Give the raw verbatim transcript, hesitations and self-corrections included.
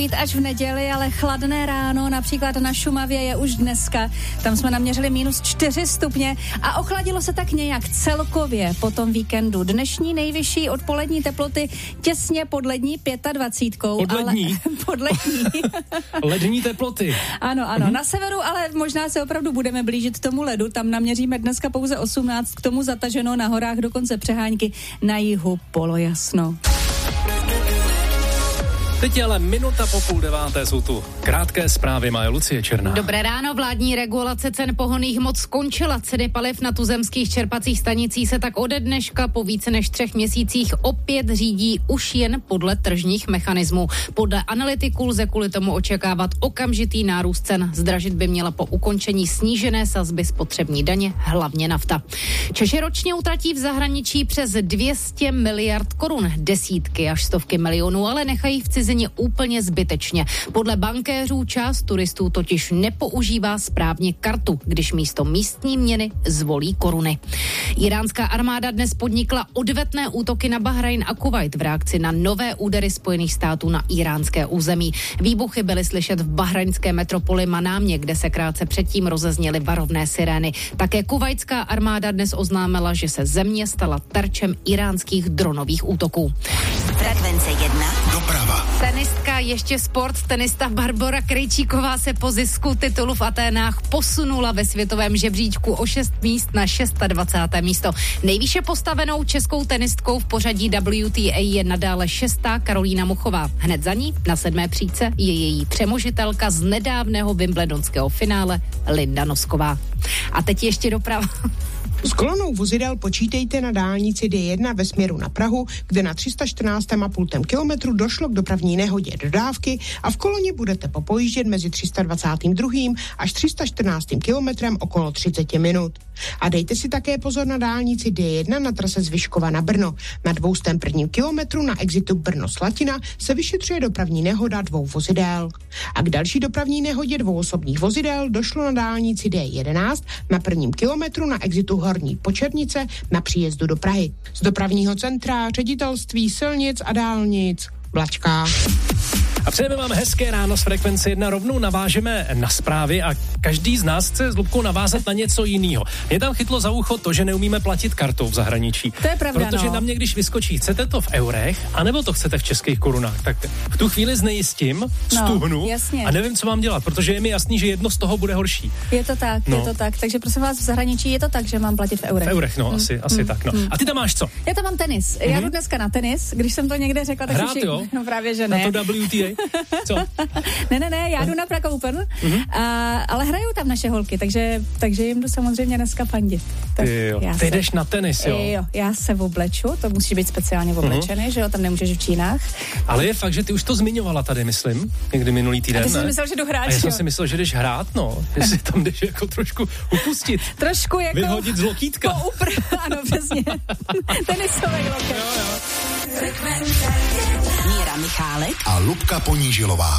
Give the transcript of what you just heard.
Jít až v neděli, ale chladné ráno, například na Šumavě je už dneska. Tam jsme naměřili minus čtyři stupně a ochladilo se tak nějak celkově po tom víkendu. Dnešní nejvyšší odpolední teploty těsně pod lední dvacítkou. Pod lední? Ale, pod lední. Lední teploty. Ano, ano. Mhm. Na severu, ale možná se opravdu budeme blížit tomu ledu. Tam naměříme dneska pouze osmnáct, k tomu zataženo, na horách dokonce přehánky, na jihu polojasno. Teď je ale minuta po půl deváté, jsou tu krátké zprávy, má Lucie Černá. Dobré ráno, vládní regulace cen pohonných hmot skončila. Ceny paliv na tuzemských čerpacích stanicích se tak ode dneška po více než třech měsících opět řídí už jen podle tržních mechanismů. Podle analytiků lze kvůli tomu očekávat okamžitý nárůst cen. Zdražit by měla po ukončení snížené sazby spotřební daně, hlavně nafta. Češi ročně utratí v zahraničí přes dvě stě miliard korun, desítky až stovky milionů, ale nechají v cizině úplně zbytečně. Podle bankéřů část turistů totiž nepoužívá správně kartu, když místo místní měny zvolí koruny. Iránská armáda dnes podnikla odvetné útoky na Bahrajn a Kuvajt v reakci na nové údery Spojených států na iránské území. Výbuchy byly slyšet v bahrajnské metropoli Manámě, kde se krátce předtím rozezněly varovné sirény. Také kuvajtská armáda dnes oznámila, že se země stala terčem iránských dronových útoků. Frekvence jedna. Doprava. Tenistka, ještě sport. Tenista Barbora Krejčíková se po zisku titulu v Aténách posunula ve světovém žebříčku o šest míst na dvacáté šesté místo. Nejvýše postavenou českou tenistkou v pořadí W T A je nadále šestá Karolína Muchová. Hned za ní na sedmé příčce je její přemožitelka z nedávného wimbledonského finále Linda Nosková. A teď ještě doprava. S kolonou vozidel počítejte na dálnici D jedna ve směru na Prahu, kde na tři sta čtrnáct celá pět kilometru došlo k dopravní nehodě dodávky a v koloně budete popojíždět mezi tři sta dvacátým druhým až tři sta čtrnáctým kilometrem okolo třicet minut. A dejte si také pozor na dálnici D jedna na trase z Vyškova na Brno. Na dvoustém prvním kilometru na exitu Brno-Slatina se vyšetřuje dopravní nehoda dvou vozidel. A k další dopravní nehodě dvou osobních vozidel došlo na dálnici D jedenáct na prvním kilometru na exitu Horní Počernice na příjezdu do Prahy. Z dopravního centra Ředitelství silnic a dálnic Vlačka. A přejeme vám hezké ráno z Frekvence jedna, rovnou navážeme na zprávy a každý z nás chce s Lubkou navázat na něco jiného. Mě tam chytlo za ucho to, že neumíme platit kartou v zahraničí. To je pravda, Protože no. na mě, když vyskočí, chcete to v eurech, anebo to chcete v českých korunách, tak v tu chvíli znejistím, stuhnu no, a nevím, co mám dělat, protože je mi jasný, že jedno z toho bude horší. Je to tak, no. je to tak. Takže prosím vás, v zahraničí je to tak, že mám platit v eurech. V eurech, no, hmm. asi, asi hmm. tak, no. Hmm. A ty tam máš co? Já tam mám tenis. Já hmm. jdu dneska na tenis, když jsem to někde řekla, tak Hrát, si jo? No právě, že ne. Na to W T A? Co? ne, ne, ne, já jdu na Prague Open, mm-hmm. a, ale hrajou tam naše holky, takže, takže jim jdu samozřejmě dneska fandit. Tak jo, já ty se, jdeš na tenis, jo? Jo, já se obleču, to musí být speciálně oblečený, mm-hmm. že jo, tam nemůžeš v čínách. Ale je fakt, že ty už to zmiňovala tady, myslím, někdy minulý týden, a ty ne? jsi myslel, že jdu hrát, a já jsem jo? si myslel, že jdeš hrát, no, že si tam jdeš jako trošku upustit. Trošku jako... Vyhodit z lokýtka. Upr- ano, přesně. Tenisový loket. Míra Michálek a Lubka Ponížilová.